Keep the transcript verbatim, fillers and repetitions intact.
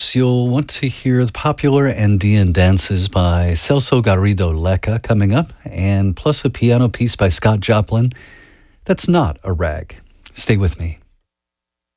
course, you'll want to hear the popular Andean dances by Celso Garrido Lecca coming up, and plus a piano piece by Scott Joplin. That's not a rag. Stay with me.